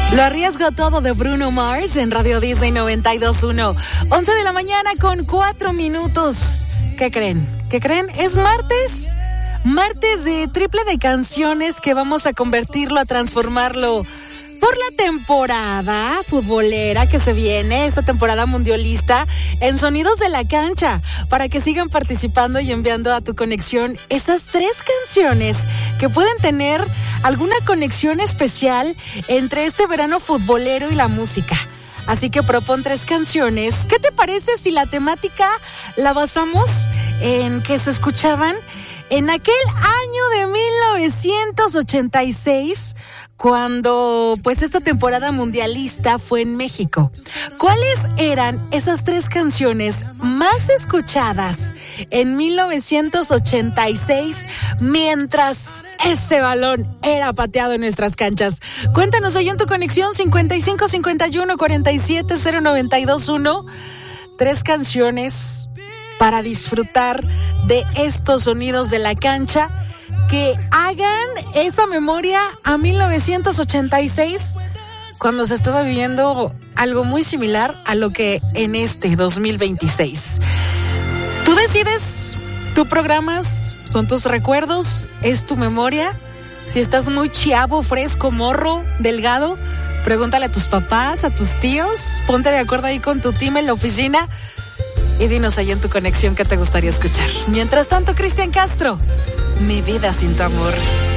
Lo arriesgo todo de Bruno Mars en Radio Disney 92.1. 11 de la mañana con 4 minutos. ¿Qué creen? ¿Qué creen? Es martes. Martes de triple de canciones que vamos a convertirlo, a transformarlo por la temporada futbolera que se viene, esta temporada mundialista, en Sonidos de la Cancha, para que sigan participando y enviando a tu conexión esas 3 canciones que pueden tener alguna conexión especial entre este verano futbolero y la música. Así que propon 3 canciones. ¿Qué te parece si la temática la basamos en que se escuchaban en aquel año de 1986, cuando pues esta temporada mundialista fue en México? ¿Cuáles eran esas 3 canciones más escuchadas en 1986 mientras ese balón era pateado en nuestras canchas? Cuéntanos ahí en tu conexión 55 51 47 0921. 3 canciones para disfrutar de estos sonidos de la cancha que hagan esa memoria a 1986, cuando se estaba viviendo algo muy similar a lo que en este 2026. Tú decides, tú programas, son tus recuerdos, es tu memoria. Si estás muy chiavo, fresco, morro, delgado, pregúntale a tus papás, a tus tíos, ponte de acuerdo ahí con tu team en la oficina y dinos ahí en tu conexión qué te gustaría escuchar. Mientras tanto, Cristian Castro, Mi vida sin tu amor.